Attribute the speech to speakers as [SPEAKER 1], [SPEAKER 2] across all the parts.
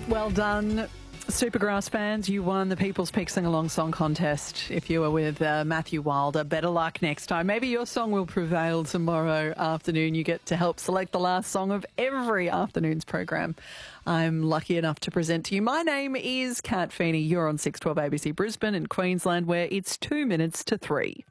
[SPEAKER 1] Well done. Supergrass fans, you won the People's Pick Sing-Along Song Contest. If you were with Matthew Wilder, better luck next time. Maybe your song will prevail tomorrow afternoon. You get to help select the last song of every afternoon's program. I'm lucky enough to present to you. My name is Kat Feeney. You're on 612 ABC Brisbane in Queensland, where it's 2 minutes to 3.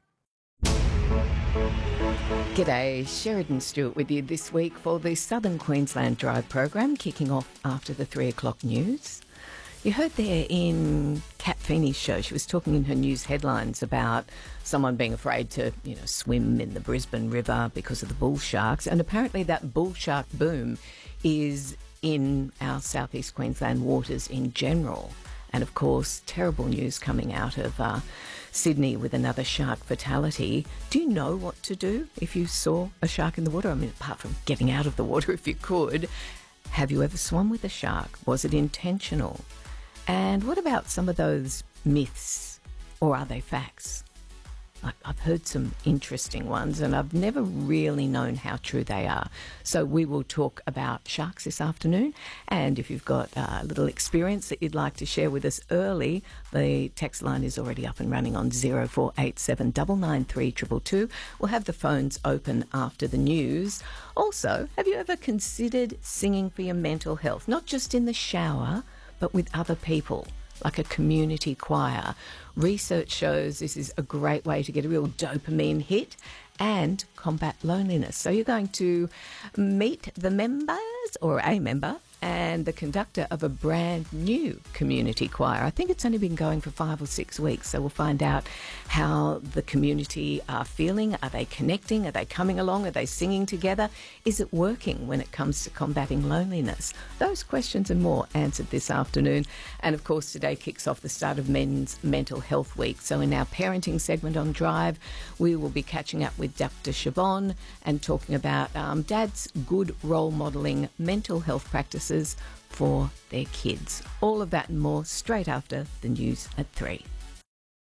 [SPEAKER 2] G'day, Sheridan Stewart with you this week for the Southern Queensland Drive program, kicking off after the 3 o'clock news. You heard there in Kat Feeney's show, she was talking in her news headlines about someone being afraid to, swim in the Brisbane River because of the bull sharks. And apparently that bull shark boom is in our southeast Queensland waters in general. And of course, terrible news coming out of Sydney with another shark fatality. Do you know what to do if you saw a shark in the water? I mean, apart from getting out of the water if you could, have you ever swum with a shark? Was it intentional? And what about some of those myths, or are they facts? I've heard some interesting ones and I've never really known how true they are. So we will talk about sharks this afternoon, and if you've got a little experience that you'd like to share with us early, the text line is already up and running on 0487 993 222. We'll have the phones open after the news. Also, have you ever considered singing for your mental health? Not just in the shower, but with other people, like a community choir. Research shows this is a great way to get a real dopamine hit and combat loneliness. So you're going to meet the members, or a member, and the conductor of a brand new community choir. I think it's only been going for 5 or 6 weeks, so we'll find out how the community are feeling. Are they connecting? Are they coming along? Are they singing together? Is it working when it comes to combating loneliness? Those questions and more answered this afternoon. And of course, today kicks off the start of Men's Mental Health Week. So in our parenting segment on Drive, we will be catching up with Dr. Siobhan and talking about dads' good role modelling mental health practices for their kids. All of that and more straight after the news at 3.